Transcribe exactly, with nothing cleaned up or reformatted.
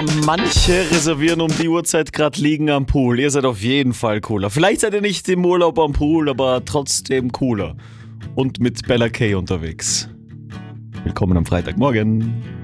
manche reservieren um die Uhrzeit gerade liegen am Pool. Ihr seid auf jeden Fall cooler. Vielleicht seid ihr nicht im Urlaub am Pool, aber trotzdem cooler. Und mit Bella Kay unterwegs. Willkommen am Freitagmorgen.